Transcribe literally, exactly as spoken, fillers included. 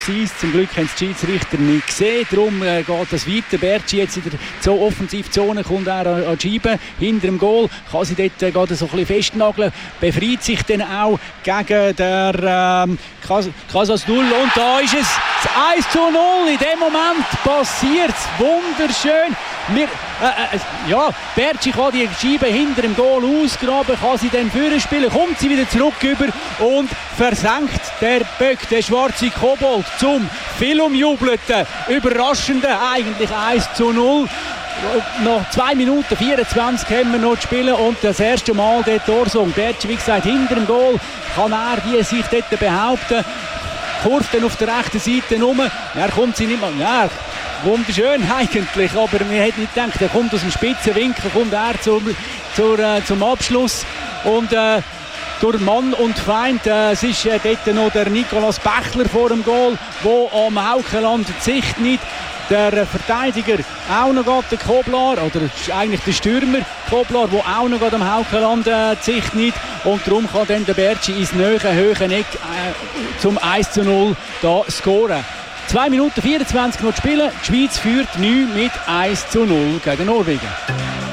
Zum Glück haben die Schiedsrichter nicht gesehen, darum äh, geht das weiter. Bertschi jetzt in der so Offensivzone, kommt er an, an die Scheibe, hinter dem Goal, kann sie dort äh, so ein bisschen festnageln, befreit sich dann auch gegen der ähm, Casas null und da ist es das eins zu null. In dem Moment passiert es wunderschön. Wir, äh, äh, ja, Bertschi kann die Scheibe hinter dem Goal ausgraben, kann sie dann vorspielen, kommt sie wieder zurück über und versenkt der Böck, der schwarze Kobold, zum viel umjubelten, überraschenden, eigentlich eins zu null. Noch zwei Minuten vierundzwanzig haben wir noch zu spielen und das erste Mal der Torsong. Bertschi, wie gesagt, hinter dem Goal kann er die sich dort behaupten. Kurft dann auf der rechten Seite rum. Er kommt sie nicht mal. Ja, wunderschön eigentlich, aber wir hätten nicht gedacht, er kommt aus dem Spitzenwinkel, kommt er zum, zur, äh, zum Abschluss und äh, durch Mann und Feind. Äh, es ist äh, dort noch der Nicolas Bächler vor dem Goal, der am Haukeland die Sicht nicht. Der äh, Verteidiger auch noch geht, der Koblar, oder eigentlich der Stürmer Koblar, der auch noch geht am Haukeland äh, die Sicht nicht. Und darum kann dann der Bertschi ins nahe, hohe Eck äh, zum eins zu null da scoren. zwei Minuten vierundzwanzig noch zu spielen. Die Schweiz führt neun mit eins zu null gegen Norwegen.